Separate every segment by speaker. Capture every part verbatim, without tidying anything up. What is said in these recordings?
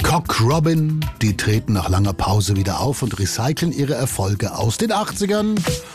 Speaker 1: Cock Robin, die treten nach langer Pause wieder auf und recyceln ihre Erfolge aus den achtzigern.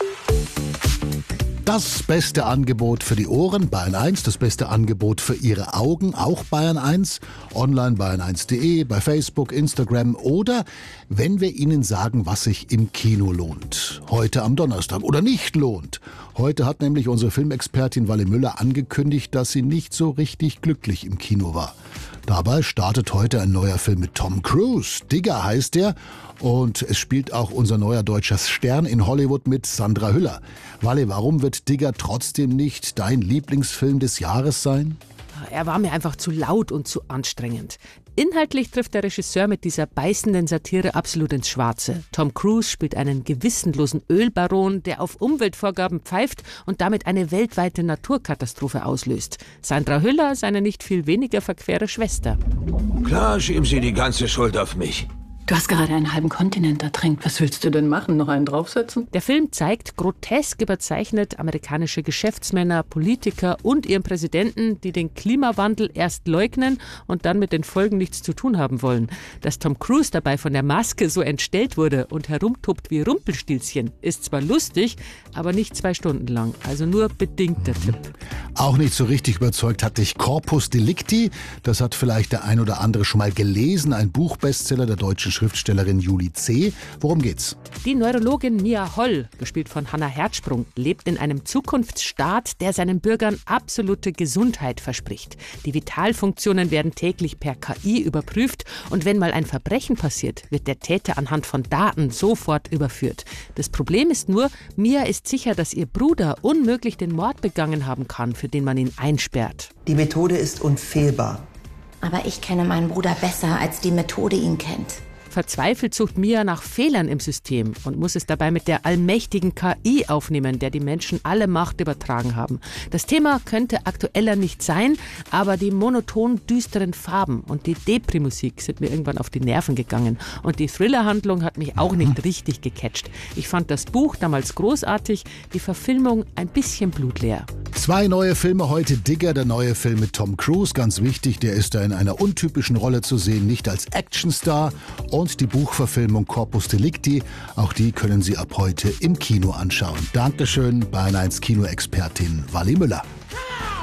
Speaker 1: Das beste Angebot für die Ohren, Bayern eins. Das beste Angebot für Ihre Augen, auch Bayern eins. Online bayern eins punkt de, bei Facebook, Instagram oder wenn wir Ihnen sagen, was sich im Kino lohnt. Heute am Donnerstag oder nicht lohnt. Heute hat nämlich unsere Filmexpertin Wally Müller angekündigt, dass sie nicht so richtig glücklich im Kino war. Dabei startet heute ein neuer Film mit Tom Cruise. Digger heißt er. Und es spielt auch unser neuer deutscher Stern in Hollywood mit, Sandra Hüller. Wally, warum wird Digger trotzdem nicht dein Lieblingsfilm des Jahres sein?
Speaker 2: Er war mir einfach zu laut und zu anstrengend. Inhaltlich trifft der Regisseur mit dieser beißenden Satire absolut ins Schwarze. Tom Cruise spielt einen gewissenlosen Ölbaron, der auf Umweltvorgaben pfeift und damit eine weltweite Naturkatastrophe auslöst. Sandra Hüller, seine nicht viel weniger verquere Schwester.
Speaker 3: Klar schieben Sie die ganze Schuld auf mich.
Speaker 4: Du hast gerade einen halben Kontinent ertränkt. Was willst du denn machen? Noch einen draufsetzen?
Speaker 2: Der Film zeigt grotesk überzeichnet amerikanische Geschäftsmänner, Politiker und ihren Präsidenten, die den Klimawandel erst leugnen und dann mit den Folgen nichts zu tun haben wollen. Dass Tom Cruise dabei von der Maske so entstellt wurde und herumtobt wie Rumpelstilzchen, ist zwar lustig, aber nicht zwei Stunden lang. Also nur bedingt der Tipp.
Speaker 1: Auch nicht so richtig überzeugt hat dich Corpus Delicti. Das hat vielleicht der ein oder andere schon mal gelesen. Ein Buchbestseller der deutschen Schriftstellerin Julie C. Worum geht's?
Speaker 2: Die Neurologin Mia Holl, gespielt von Hannah Herzsprung, lebt in einem Zukunftsstaat, der seinen Bürgern absolute Gesundheit verspricht. Die Vitalfunktionen werden täglich per K I überprüft und wenn mal ein Verbrechen passiert, wird der Täter anhand von Daten sofort überführt. Das Problem ist nur, Mia ist sicher, dass ihr Bruder unmöglich den Mord begangen haben kann, für den man ihn einsperrt.
Speaker 5: Die Methode ist unfehlbar.
Speaker 6: Aber ich kenne meinen Bruder besser, als die Methode ihn kennt.
Speaker 2: Verzweifelt sucht Mia nach Fehlern im System und muss es dabei mit der allmächtigen K I aufnehmen, der die Menschen alle Macht übertragen haben. Das Thema könnte aktueller nicht sein, aber die monoton düsteren Farben und die Depri-Musik sind mir irgendwann auf die Nerven gegangen. Und die Thriller-Handlung hat mich auch nicht richtig gecatcht. Ich fand das Buch damals großartig, die Verfilmung ein bisschen blutleer.
Speaker 1: Zwei neue Filme heute. Digger, der neue Film mit Tom Cruise. Ganz wichtig, der ist da in einer untypischen Rolle zu sehen, nicht als Actionstar. Und die Buchverfilmung Corpus Delicti, auch die können Sie ab heute im Kino anschauen. Dankeschön, Bayern eins Kinoexpertin Wally Müller.